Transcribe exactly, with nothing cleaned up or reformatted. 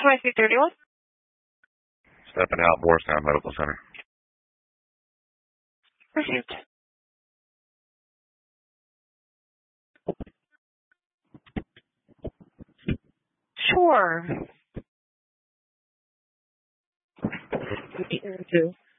twenty-three thirty-one. Stepping out, Morristown Medical Center. Received. Sure.